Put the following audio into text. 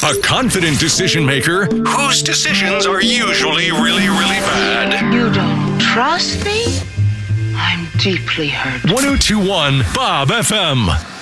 A confident decision maker whose decisions are usually really, really bad. You don't trust me? I'm deeply hurt. 1021 Bob FM.